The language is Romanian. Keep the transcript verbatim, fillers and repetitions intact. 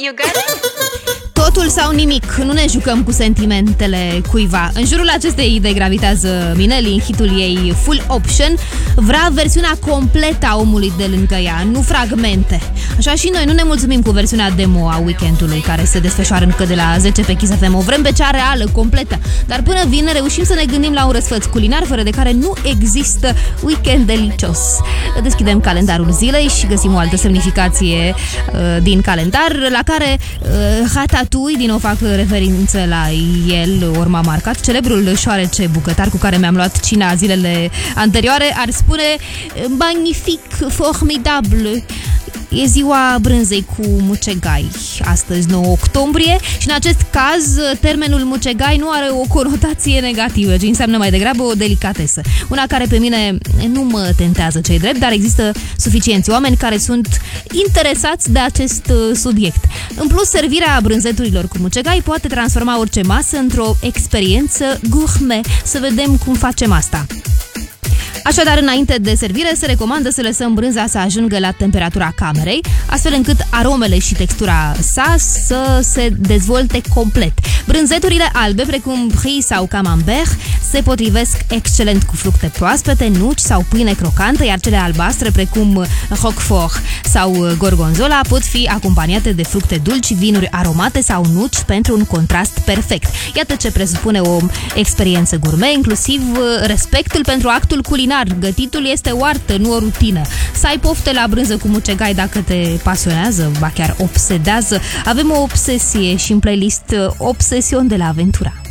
you get it? Totul sau nimic, nu ne jucăm cu sentimentele cuiva. În jurul acestei idei gravitează Mineli în hitul ei Full Option. Vrea versiunea completă a omului de lângă ea, nu fragmente. Așa și noi nu ne mulțumim cu versiunea demo a weekendului, care se desfășoară încă de la zece pe Kiss F M. O vrem pe cea reală, completă. Dar până vine reușim să ne gândim la un răsfăț culinar fără de care nu există weekend delicios. Deschidem calendarul zilei și găsim o altă semnificație uh, din calendar, la care uh, Ratatouille, din nou fac referință la el, ori m-a marcat, celebrul șoarece bucătar cu care mi-am luat cina zilele anterioare, ar spune magnific, formidable. E ziua brânzei cu mucegai, astăzi nouă octombrie, și în acest caz termenul mucegai nu are o conotație negativă, ci înseamnă mai degrabă o delicatesă. Una care pe mine nu mă tentează, ce-i drept, dar există suficienți oameni care sunt interesați de acest subiect. În plus, servirea brânzeturilor cu mucegai poate transforma orice masă într-o experiență gourmet. Să vedem cum facem asta. Așadar, înainte de servire, se recomandă să lăsăm brânza să ajungă la temperatura camerei, astfel încât aromele și textura sa să se dezvolte complet. Brânzeturile albe, precum brie sau camembert, se potrivesc excelent cu fructe proaspete, nuci sau pâine crocantă, iar cele albastre, precum roquefort sau gorgonzola, pot fi acompaniate de fructe dulci, vinuri aromate sau nuci pentru un contrast perfect. Iată ce presupune o experiență gourmet, inclusiv respectul pentru actul culinar. Gătitul este o artă, nu o rutină. Să ai pofte la brânză cu mucegai dacă te pasionează, ba chiar obsedează. Avem o obsesie și în playlist Obsesion de la Aventura.